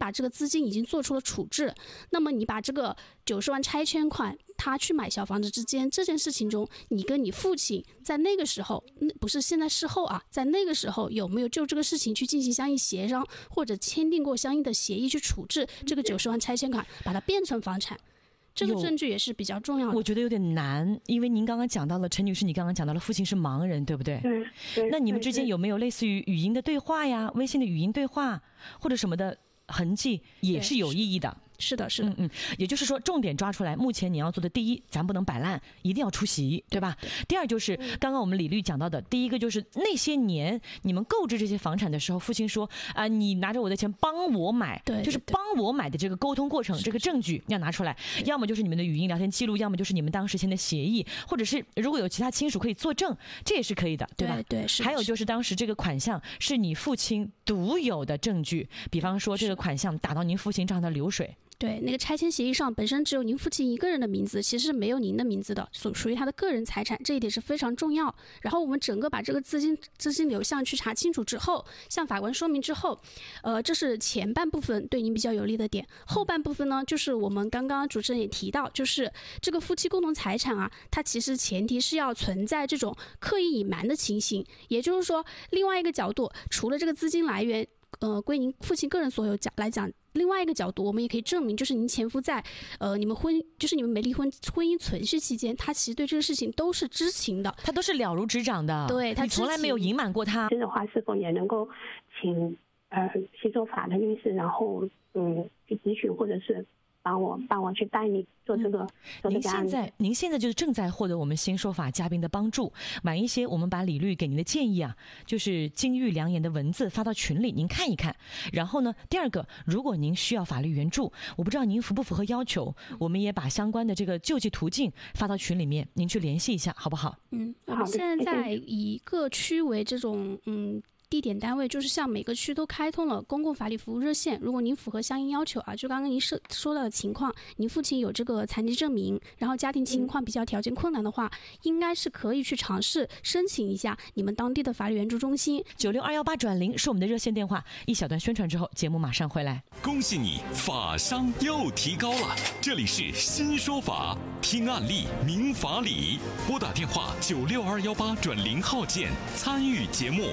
把这个资金已经做出了处置，那么你把这个90万拆迁款他去买小房子之间这件事情中，你跟你父亲在那个时候，不是现在事后啊，在那个时候有没有就这个事情去进行相应协商，或者签订过相应的协议去处置这个90万拆迁款，把它变成房产？这个证据也是比较重要的。 我觉得有点难，因为您刚刚讲到了，陈女士，你刚刚讲到了父亲是盲人，对不对？ 对。 那你们之间有没有类似于语音的对话呀、微信的语音对话或者什么的痕迹，也是有意义的？ 是的，是的， 也就是说，重点抓出来。目前你要做的第一，咱不能摆烂，一定要出席，对吧？第二就是刚刚我们李律讲到的，第一个就是那些年你们购置这些房产的时候，父亲说你拿着我的钱帮我买， 对， 就是帮我买的这个沟通过程，这个证据要拿出来，要么就是你们的语音聊天记录，要么就是你们当时签的协议，或者是如果有其他亲属可以作证，这也是可以的，对吧？ 对，是。 还有就是当时这个款项是你父亲独有的证据，比方说这个款项打到您父亲账上的流水。 对，那个拆迁协议上本身只有您父亲一个人的名字，其实是没有您的名字的，属于他的个人财产，这一点是非常重要。然后我们整个把这个资金流向去查清楚之后，向法官说明之后，这是前半部分对您比较有利的点。后半部分呢，就是我们刚刚主持人也提到，就是这个夫妻共同财产啊，它其实前提是要存在这种刻意隐瞒的情形，也就是说，另外一个角度，除了这个资金来源归您父亲个人所有来讲，另外一个角度，我们也可以证明，就是您前夫在你们没离婚婚姻存续期间，他其实对这个事情都是知情的， 他都是了如指掌的， 对，他你从来没有隐瞒过他。 这的话，是否也能够请新说法的律师，然后去咨询，或者是帮我去带你做这个您现在就是正在获得我们新说法嘉宾的帮助。晚一些我们把李律给您的建议啊，就是金玉良言的文字发到群里，您看一看。然后呢，第二个，如果您需要法律援助，我不知道您符不符合要求，我们也把相关的这个救济途径发到群里面，您去联系一下，好不好？ 我们现在以各区为这种地点单位，就是像每个区都开通了公共法律服务热线。如果您符合相应要求啊，就刚刚您说到的情况，您父亲有这个残疾证明，然后家庭情况比较条件困难的话，应该是可以去尝试申请一下你们当地的法律援助中心。 96218转0是我们的热线电话。一小段宣传之后，节目马上回来。 恭喜你，法商又提高了！这里是新说法，听案例明法理，拨打电话96218转0号键参与节目。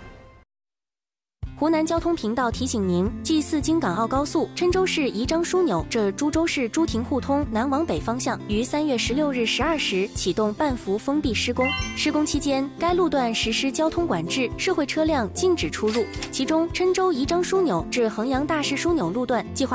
湖南交通频道提醒您：G4京港澳高速郴州市宜章枢纽至株洲市朱亭互通南往北方向于3月16日12时启动半幅封闭施工。施工期间，该路段实施交通管制，社会车辆禁止出入。其中，郴州宜章枢纽至衡阳大市枢纽路段计划